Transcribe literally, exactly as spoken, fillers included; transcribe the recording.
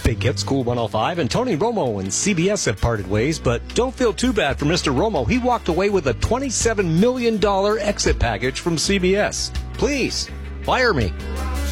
Big Hits, Cool one oh five, and Tony Romo and C B S have parted ways, but don't feel too bad for Mister Romo. He walked away with a twenty-seven million dollars exit package from C B S. Please, fire me.